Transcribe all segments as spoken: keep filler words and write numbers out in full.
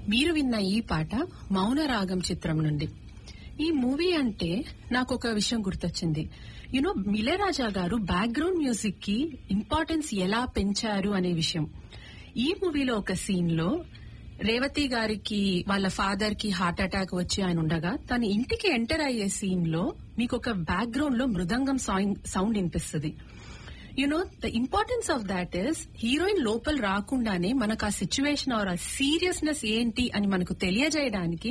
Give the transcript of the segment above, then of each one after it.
మీరు విన్న ఈ పాట మౌనరాగం చిత్రం నుండి. ఈ మూవీ అంటే నాకు ఒక విషయం గుర్తొచ్చింది. యునో ఇళయరాజా గారు బ్యాక్గ్రౌండ్ మ్యూజిక్ కి ఇంపార్టెన్స్ ఎలా పెంచారు అనే విషయం. ఈ మూవీలో ఒక సీన్ లో రేవతి గారికి వాళ్ళ ఫాదర్ కి హార్ట్ అటాక్ వచ్చి ఆయన ఉండగా తన ఇంటికి ఎంటర్ అయ్యే సీన్ లో మీకు ఒక బ్యాక్గ్రౌండ్ లో మృదంగం సౌండ్ వినిపిస్తుంది. You know the importance of that is heroine లోపల రాకుండానే మనకు ఆ సిచ్యువేషన్ ఆర్ ఆ సీరియస్నెస్ ఏంటి అని మనకు తెలియజేయడానికి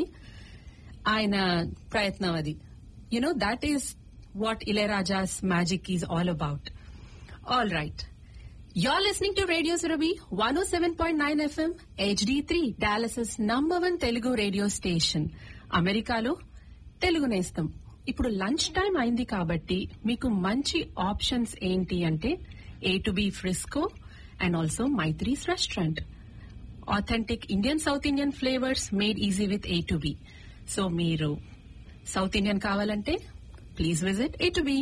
ఆయన ప్రయత్నం అది. You know that is what Ilaiyaraaja's magic is all about. All right, you're listening to Radio Surabhi one oh seven point nine F M H D three, Dallas's number one Telugu radio station. అమెరికాలో తెలుగు నేస్తం. ఇప్పుడు lunch time అయింది కాబట్టి మీకు మంచి options ఏంటి అంటే A to be Frisco and also Maitri's restaurant. Authentic Indian south Indian flavours made easy with A to be. So మీరు సౌత్ ఇండియన్ కావాలంటే please visit A to be.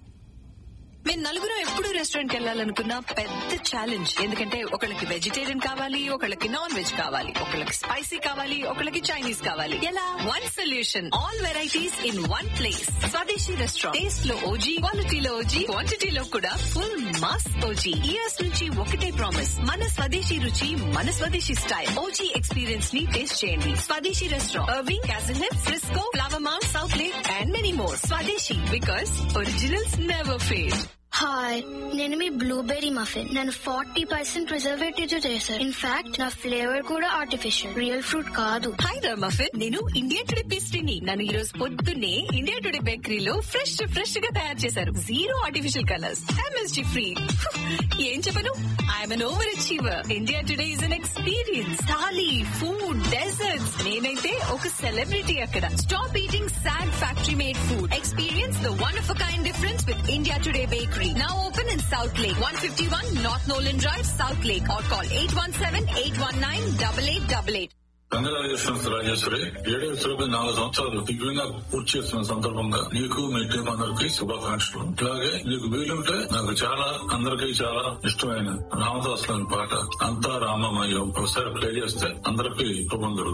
మేము నలుగురు ఎప్పుడు రెస్టారెంట్ కి వెళ్ళాలనుకున్న పెద్ద ఛాలెంజ్. ఎందుకంటే ఒకళ్ళకి వెజిటేరియన్ కావాలి, ఒకళ్ళకి నాన్ వెజ్ కావాలి, ఒకళ్ళకి స్పైసీ కావాలి, ఒకళ్ళకి చైనీస్ కావాలి. ఎలా? One solution, all varieties in one place. స్వదేశీ రెస్టారెంట్. టేస్ట్ లో ఓజీ, క్వాలిటీలో ఓజీ, క్వాంటిటీలో కూడా ఫుల్ మాస్ ఓజీ. ఇయర్స్ నుంచి ఒకటే ప్రామిస్, మన స్వదేశీ రుచి, మన స్వదేశీ స్టైల్. ఓజీ ఎక్స్పీరియన్స్ ని టేస్ట్ చేయండి. స్వదేశీ restaurant, Irving, castle hills, Frisco, flower ma'am, south lake and many more. స్వదేశీ, because originals never fail. Hi, నేను మీ బ్లూబెర్రీ మఫిన్. నేను ఫార్టీ పర్సెంట్ ప్రిజర్వేటివ్ చేశాను. ఇన్ఫాక్ట్ నా ఫ్లేవర్ కూడా ఆర్టిఫిషియల్, రియల్ ఫ్రూట్ కాదు. హాయ్ రా మఫిన్, నేను ఇండియా టుడే పేస్ట్రీని. నన్ను ఈ రోజు పొద్దున్నే ఇండియా టుడే బేకరీలో ఫ్రెష్ ఫ్రెష్ గా తయారు చేశారు. Zero artificial colours, MSG free. ఏం చెప్పను, I'm an over achiever. India today is an experience. Thali, food, desserts. నేనైతే ఒక సెలబ్రిటీ అక్కడ. Stop eating sad factory made food. Experience the one of a kind difference with India today bakery. Now open in South Lake, one fifty-one North Nolan Drive, South Lake, or call eight one seven, eight one nine, eight eight eight eight. Congratulations Rajeshwari. ఏడవ తరగతి నాలుగు సంవత్సరాలు దివ్యంగా పూర్తి చేస్తున్న సందర్భంగా నీకు మీ team అందరికి శుభాకాంక్షలు. అలాగే నీకు వీలుంటే నాకు చాలా అందరికీ చాలా ఇష్టమైన రామదాస్ పాట అంతా రామమయం ఒకసారి ప్లే చేస్తే అందరికీ శుభం జరుగుతుంది.